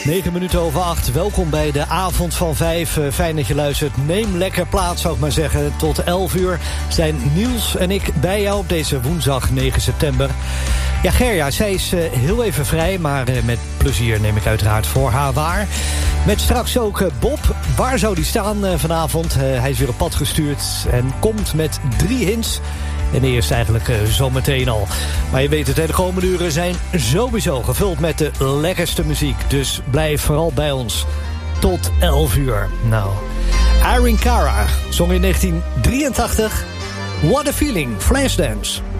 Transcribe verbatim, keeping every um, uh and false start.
negen minuten over acht. Welkom bij de avond van vijf. Uh, fijn dat je luistert. Neem lekker plaats, zou ik maar zeggen. Tot elf uur zijn Niels en ik bij jou op deze woensdag negen september. Ja, Gerja, zij is uh, heel even vrij, maar uh, met plezier neem ik uiteraard voor haar waar. Met straks ook uh, Bob. Waar zou die staan uh, vanavond? Uh, hij is weer op pad gestuurd en komt met drie hints. En eerst eigenlijk uh, zometeen al. Maar je weet het, de komende uren zijn sowieso gevuld met de lekkerste muziek. Dus blijf vooral bij ons tot elf uur. Nou, Irene Cara zong in negentien drieëntachtig What a Feeling, Flashdance.